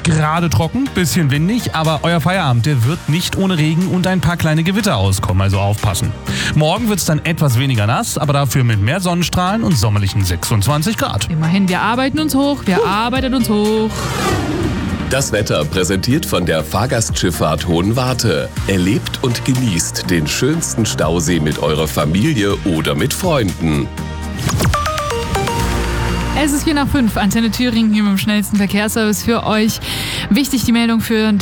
gerade trocken, bisschen windig, aber euer Feierabend, der wird nicht ohne Regen und ein paar kleine Gewitter auskommen, also aufpassen. Morgen wird es dann etwas weniger nass, aber dafür mit mehr Sonnenstrahlen und sommerlichen 26 Grad. Immerhin, wir arbeiten uns hoch, Das Wetter präsentiert von der Fahrgastschifffahrt Hohenwarte. Erlebt und genießt den schönsten Stausee mit eurer Familie oder mit Freunden. Es ist 4 nach 5, Antenne Thüringen hier mit dem schnellsten Verkehrsservice für euch. Wichtig die Meldung für